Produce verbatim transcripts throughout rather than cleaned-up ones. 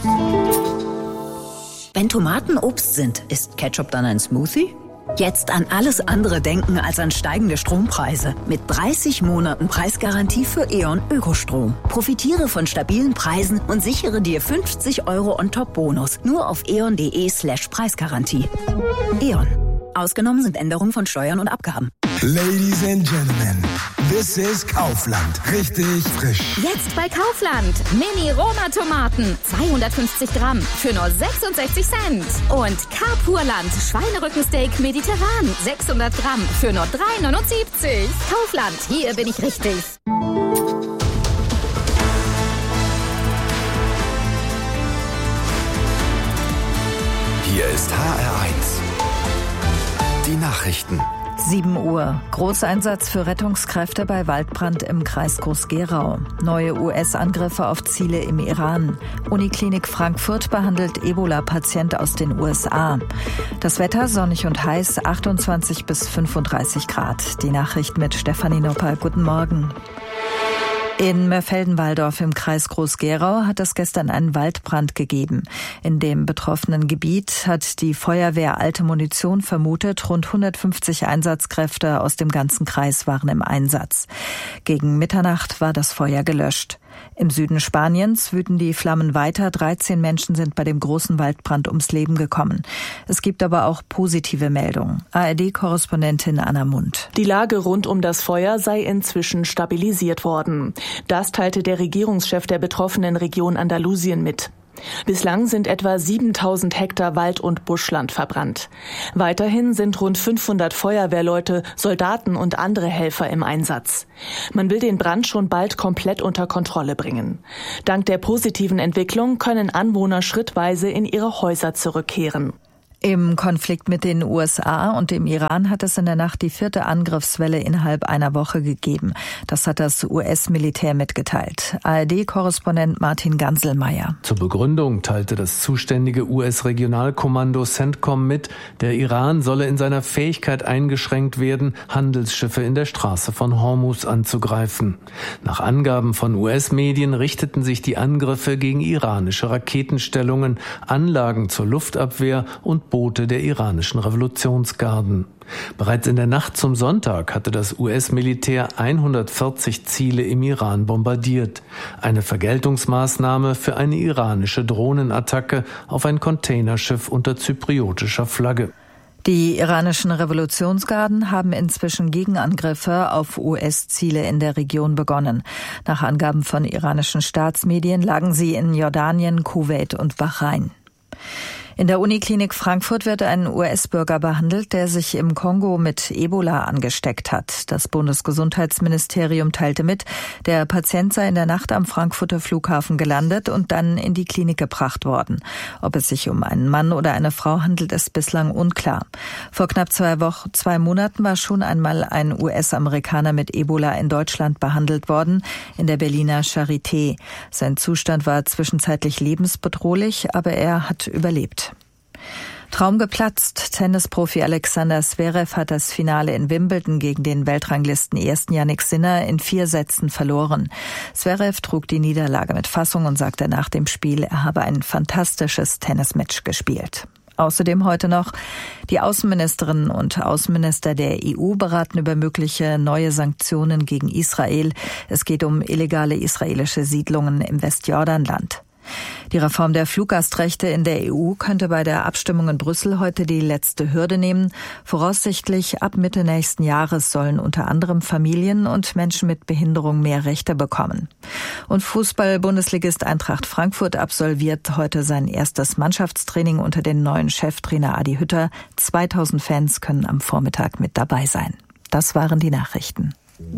Wenn Tomaten Obst sind, ist Ketchup dann ein Smoothie? Jetzt an alles andere denken als an steigende Strompreise. Mit dreißig Monaten Preisgarantie für E.ON Ökostrom. Profitiere von stabilen Preisen und sichere dir fünfzig Euro On-Top-Bonus. Nur auf eon.de slash Preisgarantie. E.ON. Ausgenommen sind Änderungen von Steuern und Abgaben. Ladies and Gentlemen, this is Kaufland. Richtig frisch. Jetzt bei Kaufland. Mini-Roma-Tomaten. zweihundertfünfzig Gramm für nur sechsundsechzig Cent. Und Carpurland Schweinerückensteak mediterran. sechshundert Gramm für nur drei neunundsiebzig. Kaufland, hier bin ich richtig. Hier ist H R eins. Die Nachrichten. sieben Uhr. Großeinsatz für Rettungskräfte bei Waldbrand im Kreis Groß-Gerau. Neue U S-Angriffe auf Ziele im Iran. Uniklinik Frankfurt behandelt Ebola-Patient aus den U S A. Das Wetter sonnig und heiß, achtundzwanzig bis fünfunddreißig Grad. Die Nachricht mit Stefanie Nopper. Guten Morgen. In Mörfelden-Walldorf im Kreis Groß-Gerau hat es gestern einen Waldbrand gegeben. In dem betroffenen Gebiet hat die Feuerwehr alte Munition vermutet. Rund hundertfünfzig Einsatzkräfte aus dem ganzen Kreis waren im Einsatz. Gegen Mitternacht war das Feuer gelöscht. Im Süden Spaniens wüten die Flammen weiter. dreizehn Menschen sind bei dem großen Waldbrand ums Leben gekommen. Es gibt aber auch positive Meldungen. A R D-Korrespondentin Anna Mund. Die Lage rund um das Feuer sei inzwischen stabilisiert worden. Das teilte der Regierungschef der betroffenen Region Andalusien mit. Bislang sind etwa siebentausend Hektar Wald- und Buschland verbrannt. Weiterhin sind rund fünfhundert Feuerwehrleute, Soldaten und andere Helfer im Einsatz. Man will den Brand schon bald komplett unter Kontrolle bringen. Dank der positiven Entwicklung können Anwohner schrittweise in ihre Häuser zurückkehren. Im Konflikt mit den U S A und dem Iran hat es in der Nacht die vierte Angriffswelle innerhalb einer Woche gegeben. Das hat das U S-Militär mitgeteilt. A R D-Korrespondent Martin Ganselmeier. Zur Begründung teilte das zuständige U S-Regionalkommando CENTCOM mit, der Iran solle in seiner Fähigkeit eingeschränkt werden, Handelsschiffe in der Straße von Hormuz anzugreifen. Nach Angaben von U S-Medien richteten sich die Angriffe gegen iranische Raketenstellungen, Anlagen zur Luftabwehr und Boote der iranischen Revolutionsgarden. Bereits in der Nacht zum Sonntag hatte das U S-Militär hundertvierzig Ziele im Iran bombardiert. Eine Vergeltungsmaßnahme für eine iranische Drohnenattacke auf ein Containerschiff unter zypriotischer Flagge. Die iranischen Revolutionsgarden haben inzwischen Gegenangriffe auf U S-Ziele in der Region begonnen. Nach Angaben von iranischen Staatsmedien lagen sie in Jordanien, Kuwait und Bahrain. In der Uniklinik Frankfurt wird ein U S-Bürger behandelt, der sich im Kongo mit Ebola angesteckt hat. Das Bundesgesundheitsministerium teilte mit, der Patient sei in der Nacht am Frankfurter Flughafen gelandet und dann in die Klinik gebracht worden. Ob es sich um einen Mann oder eine Frau handelt, ist bislang unklar. Vor knapp zwei Wochen, zwei Monaten war schon einmal ein U S-Amerikaner mit Ebola in Deutschland behandelt worden, in der Berliner Charité. Sein Zustand war zwischenzeitlich lebensbedrohlich, aber er hat überlebt. Traum geplatzt. Tennisprofi Alexander Zverev hat das Finale in Wimbledon gegen den Weltranglisten-Ersten Jannik Sinner in vier Sätzen verloren. Zverev trug die Niederlage mit Fassung und sagte nach dem Spiel, er habe ein fantastisches Tennismatch gespielt. Außerdem heute noch, die Außenministerinnen und Außenminister der E U beraten über mögliche neue Sanktionen gegen Israel. Es geht um illegale israelische Siedlungen im Westjordanland. Die Reform der Fluggastrechte in der E U könnte bei der Abstimmung in Brüssel heute die letzte Hürde nehmen. Voraussichtlich ab Mitte nächsten Jahres sollen unter anderem Familien und Menschen mit Behinderung mehr Rechte bekommen. Und Fußball-Bundesligist Eintracht Frankfurt absolviert heute sein erstes Mannschaftstraining unter den neuen Cheftrainer Adi Hütter. zweitausend Fans können am Vormittag mit dabei sein. Das waren die Nachrichten.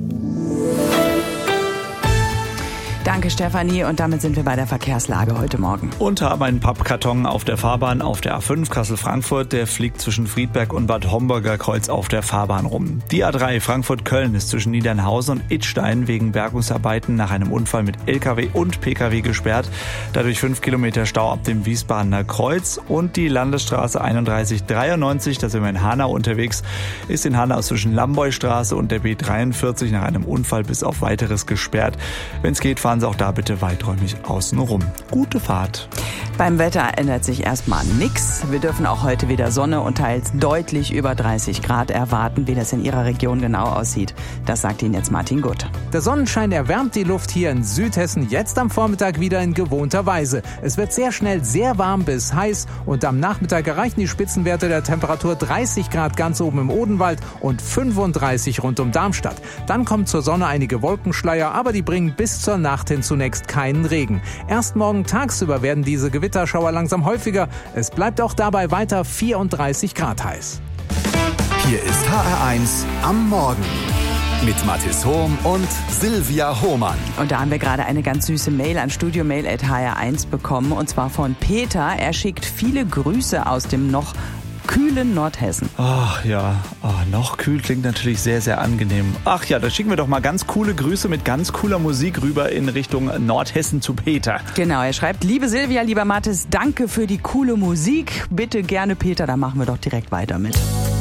Danke, Stefanie. Und damit sind wir bei der Verkehrslage heute Morgen. Und haben einen Pappkarton auf der Fahrbahn auf der A fünf Kassel-Frankfurt. Der fliegt zwischen Friedberg und Bad Homburger Kreuz auf der Fahrbahn rum. Die A drei Frankfurt-Köln ist zwischen Niedernhausen und Idstein wegen Bergungsarbeiten nach einem Unfall mit L K W und P K W gesperrt. Dadurch fünf Kilometer Stau ab dem Wiesbadener Kreuz. Und die Landesstraße einunddreißig dreiundneunzig, da sind wir in Hanau unterwegs, ist in Hanau zwischen Lambeustraße und der B dreiundvierzig nach einem Unfall bis auf Weiteres gesperrt. Wenn es geht, fahren fahren Sie auch da bitte weiträumig außen rum. Gute Fahrt. Beim Wetter ändert sich erstmal nichts. Wir dürfen auch heute wieder Sonne und teils deutlich über dreißig Grad erwarten. Wie das in Ihrer Region genau aussieht, das sagt Ihnen jetzt Martin Gutt. Der Sonnenschein erwärmt die Luft hier in Südhessen jetzt am Vormittag wieder in gewohnter Weise. Es wird sehr schnell sehr warm bis heiß und am Nachmittag erreichen die Spitzenwerte der Temperatur dreißig Grad ganz oben im Odenwald und fünfunddreißig rund um Darmstadt. Dann kommen zur Sonne einige Wolkenschleier, aber die bringen bis zur Nacht hin zunächst keinen Regen. Erst morgen tagsüber werden diese Gewitterschauer langsam häufiger. Es bleibt auch dabei weiter vierunddreißig Grad heiß. Hier ist H R eins am Morgen mit Mathis Hohm und Silvia Hohmann. Und da haben wir gerade eine ganz süße Mail an studiomail at h r eins bekommen, und zwar von Peter. Er schickt viele Grüße aus dem noch kühlen Nordhessen. Ach ja, oh, noch kühl klingt natürlich sehr, sehr angenehm. Ach ja, da schicken wir doch mal ganz coole Grüße mit ganz cooler Musik rüber in Richtung Nordhessen zu Peter. Genau, er schreibt: Liebe Silvia, lieber Mathis, danke für die coole Musik. Bitte gerne Peter, da machen wir doch direkt weiter mit.